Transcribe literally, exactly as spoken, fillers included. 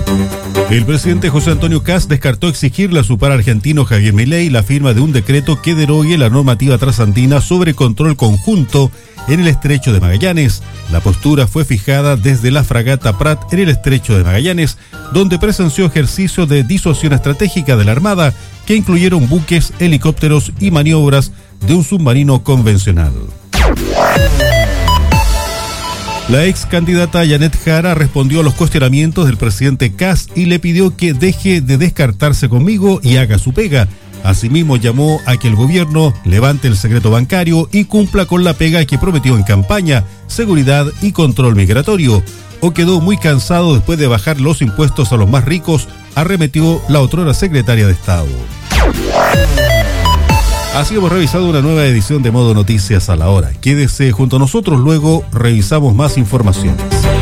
El presidente José Antonio Kast descartó exigirle a su par argentino Javier Milei la firma de un decreto que derogue la normativa trasandina sobre control conjunto en el Estrecho de Magallanes. La postura fue fijada desde la fragata Prat en el Estrecho de Magallanes, donde presenció ejercicio de disuasión estratégica de la Armada que incluyeron buques, helicópteros y maniobras de un submarino convencional. La ex candidata Janet Jara respondió a los cuestionamientos del presidente Kast y le pidió que deje de descartarse conmigo y haga su pega. Asimismo, llamó a que el gobierno levante el secreto bancario y cumpla con la pega que prometió en campaña, seguridad y control migratorio. O quedó muy cansado después de bajar los impuestos a los más ricos, arremetió la otrora secretaria de Estado. Así hemos revisado una nueva edición de Modo Noticias a la Hora. Quédese junto a nosotros, luego revisamos más informaciones.